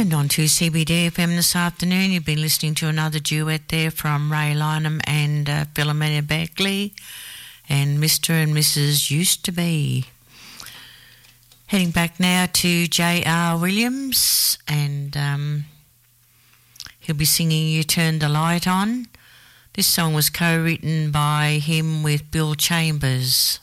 happened on 2CBD-FM this afternoon. You've been listening to another duet there from Ray Lynham and Philomena Beckley and Mr. and Mrs. Used to Be. Heading back now to J.R. Williams, and he'll be singing You Turned the Light On. This song was co-written by him with Bill Chambers.